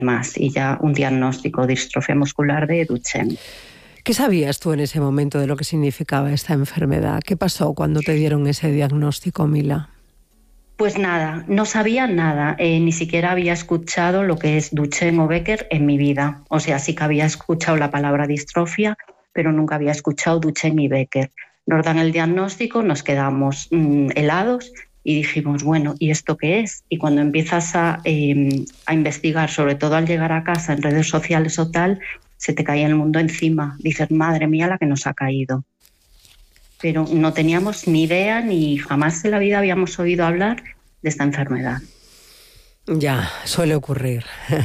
más, y ya un diagnóstico de distrofia muscular de Duchenne. ¿Qué sabías tú en ese momento de lo que significaba esta enfermedad? ¿Qué pasó cuando te dieron ese diagnóstico, Mila? Pues nada, no sabía nada, ni siquiera había escuchado lo que es Duchenne o Becker en mi vida. O sea, sí que había escuchado la palabra distrofia, pero nunca había escuchado Duchenne y Becker. Nos dan el diagnóstico, nos quedamos helados y dijimos, bueno, ¿y esto qué es? Y cuando empiezas a investigar, sobre todo al llegar a casa en redes sociales o tal, se te cae el mundo encima. Dices, madre mía, la que nos ha caído. Pero no teníamos ni idea ni jamás en la vida habíamos oído hablar de esta enfermedad. Ya, suele ocurrir.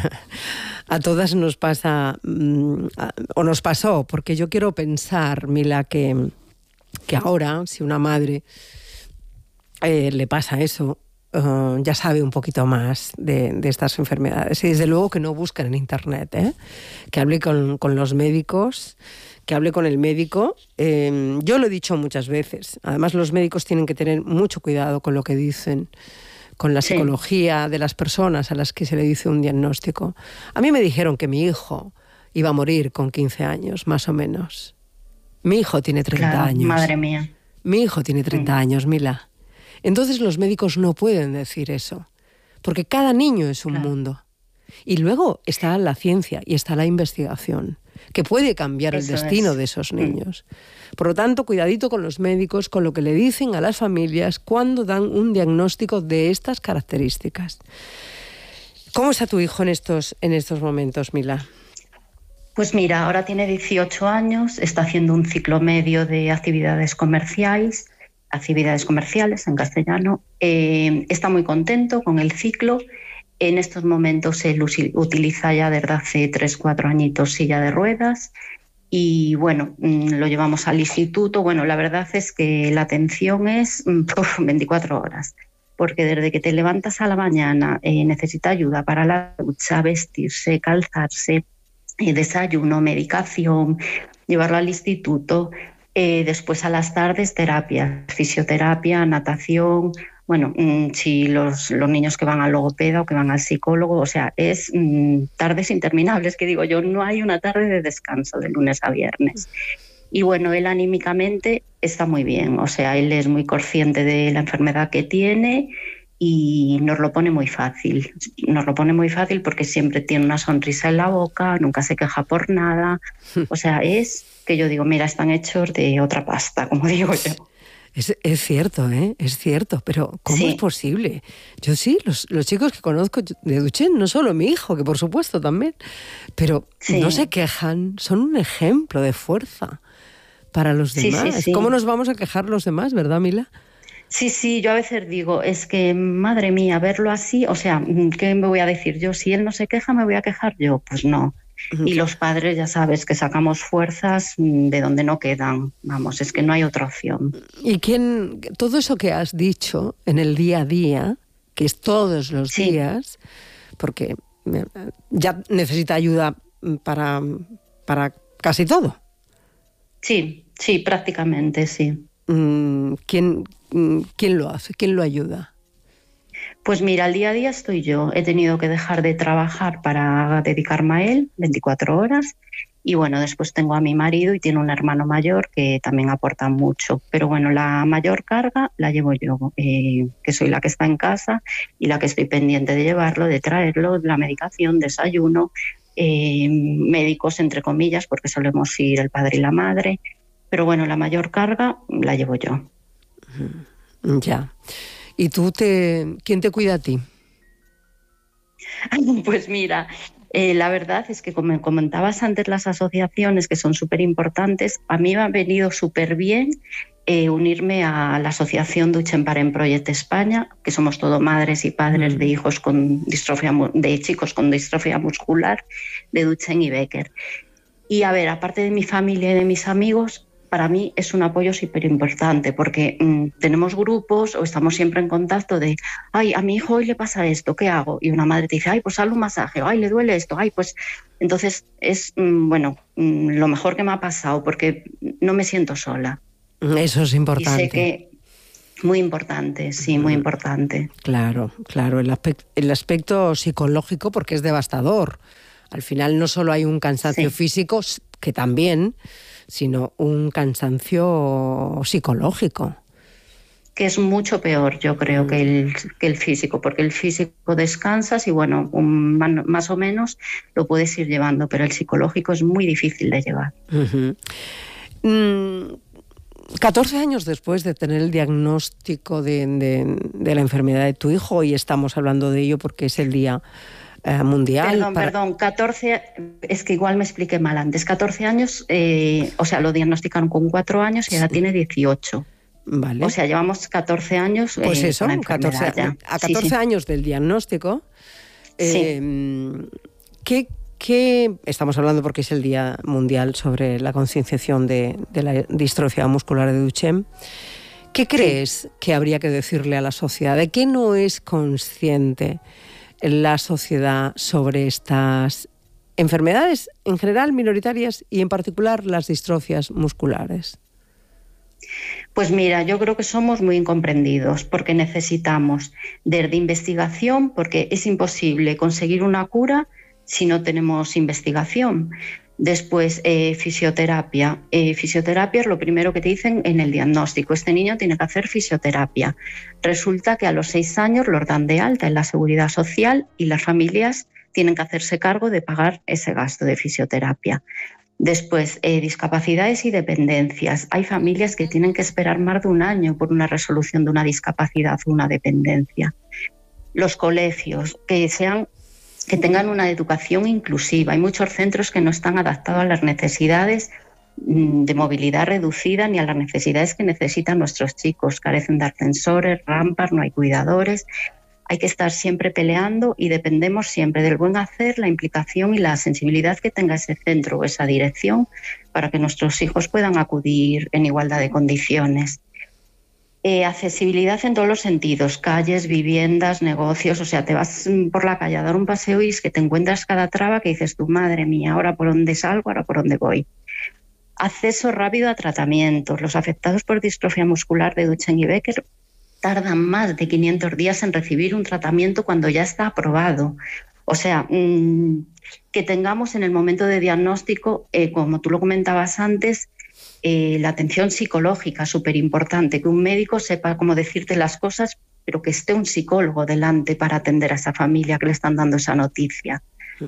A todas nos pasa, o nos pasó, porque yo quiero pensar, Mila, que ahora, si una madre le pasa eso, ya sabe un poquito más de estas enfermedades. Y desde luego que no busquen en internet, que hable con los médicos, que hable con el médico. Yo lo he dicho muchas veces. Además, los médicos tienen que tener mucho cuidado con lo que dicen, con la psicología de las personas a las que se le dice un diagnóstico. A mí me dijeron que mi hijo iba a morir con 15 años, más o menos. Mi hijo tiene 30 años. Madre mía. Mi hijo tiene 30 años, Mila. Entonces los médicos no pueden decir eso, porque cada niño es un mundo. Y luego está la ciencia y está la investigación, que puede cambiar el destino de esos niños. Por lo tanto, cuidadito con los médicos, con lo que le dicen a las familias cuando dan un diagnóstico de estas características. ¿Cómo está tu hijo en estos momentos, Mila? Pues mira, ahora tiene 18 años, está haciendo un ciclo medio de actividades comerciales en castellano. Está muy contento con el ciclo. En estos momentos él utiliza ya desde hace 3-4 añitos silla de ruedas y bueno, lo llevamos al instituto. Bueno, la verdad es que la atención es 24 horas, porque desde que te levantas a la mañana necesita ayuda para la ducha, vestirse, calzarse, desayuno, medicación, llevarlo al instituto, después a las tardes terapia, fisioterapia, natación. Bueno, si los niños que van al logopeda o que van al psicólogo, o sea, es tardes interminables, que digo yo, no hay una tarde de descanso de lunes a viernes. Y bueno, él anímicamente está muy bien, o sea, él es muy consciente de la enfermedad que tiene y nos lo pone muy fácil. Nos lo pone muy fácil porque siempre tiene una sonrisa en la boca, nunca se queja por nada. O sea, es que yo digo, mira, están hechos de otra pasta, como digo yo. Es cierto, es cierto, pero ¿cómo es posible? Yo sí, los chicos que conozco de Duchenne, no solo mi hijo, que por supuesto también, pero no se quejan, son un ejemplo de fuerza para los demás. ¿Cómo nos vamos a quejar los demás, verdad, Mila? Sí, yo a veces digo, es que, madre mía, verlo así, o sea, ¿qué me voy a decir yo? Si él no se queja, ¿me voy a quejar yo? Pues no. Y los padres, ya sabes, que sacamos fuerzas de donde no quedan. Vamos, es que no hay otra opción. ¿Y todo eso que has dicho en el día a día, que es todos los días, porque ya necesita ayuda para casi todo? Sí, prácticamente, sí. ¿Quién lo hace? ¿Quién lo ayuda? Pues mira, al día a día estoy yo. He tenido que dejar de trabajar para dedicarme a él 24 horas. Y bueno, después tengo a mi marido y tiene un hermano mayor que también aporta mucho. Pero bueno, la mayor carga la llevo yo, que soy la que está en casa y la que estoy pendiente de llevarlo, de traerlo, la medicación, desayuno, médicos entre comillas, porque solemos ir el padre y la madre. Pero bueno, la mayor carga la llevo yo. Ya. ¿Y tú quién te cuida a ti? Pues mira, la verdad es que como me comentabas antes, las asociaciones que son súper importantes, a mí me ha venido súper bien unirme a la asociación Duchenne Parent Project España, que somos todo madres y padres de hijos con distrofia, de chicos con distrofia muscular, de Duchenne y Becker. Y a ver, aparte de mi familia y de mis amigos, para mí es un apoyo súper importante porque tenemos grupos o estamos siempre en contacto de, ay, a mi hijo hoy le pasa esto, ¿qué hago? Y una madre te dice, ay, pues hazle un masaje, ay, le duele esto, ay, pues... Entonces es, lo mejor que me ha pasado porque no me siento sola. Eso es importante. Y sé que Muy importante, sí, muy importante. Claro, claro, el aspecto psicológico, porque es devastador. Al final no solo hay un cansancio físico, que también, sino un cansancio psicológico. Que es mucho peor, yo creo, que el físico, porque el físico descansas y bueno, más o menos lo puedes ir llevando, pero el psicológico es muy difícil de llevar. 14 años después de tener el diagnóstico de la enfermedad de tu hijo, y estamos hablando de ello porque es el Día Mundial. Perdón, 14, es que igual me expliqué mal antes. 14 años, o sea, lo diagnosticaron con 4 años y ahora tiene 18. Vale. O sea, llevamos 14 años. Pues eso, con la enfermedad 14, a 14 años del diagnóstico. ¿Qué estamos hablando porque es el Día Mundial sobre la concienciación de la distrofia muscular de Duchenne? ¿Qué crees que habría que decirle a la sociedad? ¿De qué no es consciente la sociedad sobre estas enfermedades en general minoritarias y en particular las distrofias musculares? Pues mira, yo creo que somos muy incomprendidos porque necesitamos de investigación, porque es imposible conseguir una cura si no tenemos investigación. Después, fisioterapia. Fisioterapia es lo primero que te dicen en el diagnóstico. Este niño tiene que hacer fisioterapia. Resulta que a los 6 años los dan de alta en la Seguridad Social y las familias tienen que hacerse cargo de pagar ese gasto de fisioterapia. Después, discapacidades y dependencias. Hay familias que tienen que esperar más de un año por una resolución de una discapacidad o una dependencia. Los colegios, que tengan una educación inclusiva. Hay muchos centros que no están adaptados a las necesidades de movilidad reducida ni a las necesidades que necesitan nuestros chicos. Carecen de ascensores, rampas, no hay cuidadores. Hay que estar siempre peleando y dependemos siempre del buen hacer, la implicación y la sensibilidad que tenga ese centro o esa dirección para que nuestros hijos puedan acudir en igualdad de condiciones. Accesibilidad en todos los sentidos, calles, viviendas, negocios. O sea, te vas por la calle a dar un paseo y es que te encuentras cada traba que dices tú, madre mía, ahora por dónde salgo, ahora por dónde voy. Acceso rápido a tratamientos. Los afectados por distrofia muscular de Duchenne y Becker tardan más de 500 días en recibir un tratamiento cuando ya está aprobado. O sea, que tengamos en el momento de diagnóstico, como tú lo comentabas antes, la atención psicológica, súper importante, que un médico sepa cómo decirte las cosas, pero que esté un psicólogo delante para atender a esa familia que le están dando esa noticia.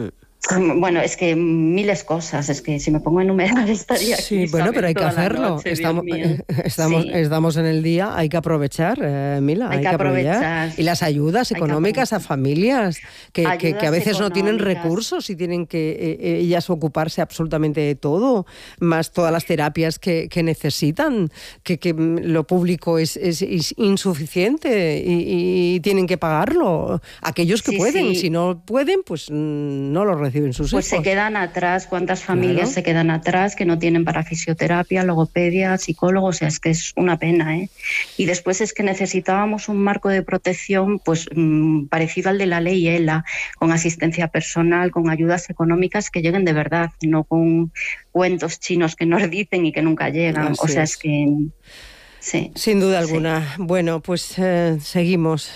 Bueno, es que miles cosas, es que si me pongo a enumerar estaría aquí. Sí, bueno, pero hay que hacerlo. Noche, estamos en el día, hay que aprovechar, Mila, hay que aprovechar. Y las ayudas económicas a familias que a veces no tienen recursos y tienen que ellas ocuparse absolutamente de todo, más todas las terapias que necesitan, que lo público es insuficiente y tienen que pagarlo. Aquellos que pueden, si no pueden, pues no lo reciben sus hijos. Pues se quedan atrás, ¿cuántas familias se quedan atrás que no tienen para fisioterapia, logopedia, psicólogos? O sea, es que es una pena, ¿eh? Y después es que necesitábamos un marco de protección pues parecido al de la ley ELA, con asistencia personal, con ayudas económicas que lleguen de verdad, no con cuentos chinos que nos dicen y que nunca llegan. Así o sea, es que... Sí. Sin duda alguna. Bueno, pues seguimos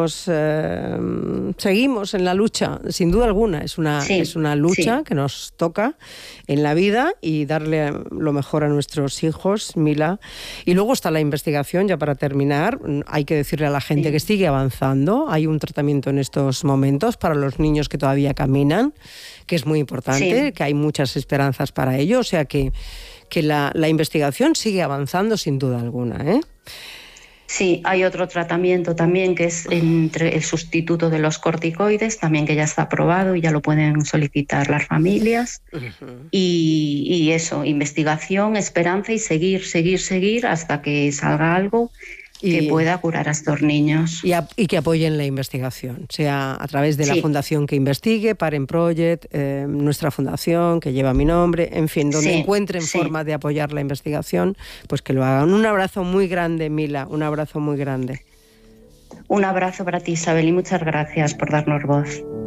en la lucha, sin duda alguna. Es una lucha que nos toca en la vida y darle lo mejor a nuestros hijos, Mila. Y luego está la investigación, ya para terminar. Hay que decirle a la gente que sigue avanzando. Hay un tratamiento en estos momentos para los niños que todavía caminan, que es muy importante, que hay muchas esperanzas para ello. O sea que la investigación sigue avanzando sin duda alguna, ¿eh? Sí, hay otro tratamiento también que es entre el sustituto de los corticoides, también que ya está aprobado y ya lo pueden solicitar las familias. Y eso, investigación, esperanza y seguir hasta que salga algo que pueda curar a estos niños. Y que apoyen la investigación, sea a través de la fundación que investigue, Parent Project, nuestra fundación que lleva mi nombre, en fin, donde encuentren forma de apoyar la investigación, pues que lo hagan. Un abrazo muy grande, Mila, un abrazo muy grande. Un abrazo para ti, Isabel, y muchas gracias por darnos voz.